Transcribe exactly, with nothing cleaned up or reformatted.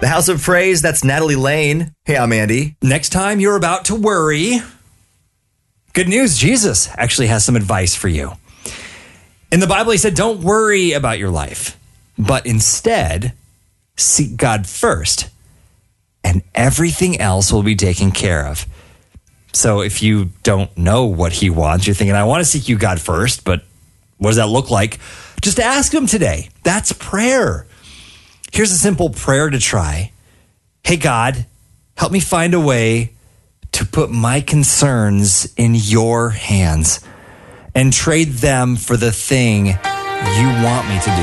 The House of Praise, that's Natalie Lane. Hey, I'm Andy. Next time you're about to worry, good news, Jesus actually has some advice for you. In the Bible, he said, don't worry about your life, but instead seek God first, and everything else will be taken care of. So if you don't know what he wants, you're thinking, I want to seek you, God, first, but what does that look like? Just ask him today. That's prayer. Here's a simple prayer to try. Hey, God, help me find a way to put my concerns in your hands and trade them for the thing you want me to do.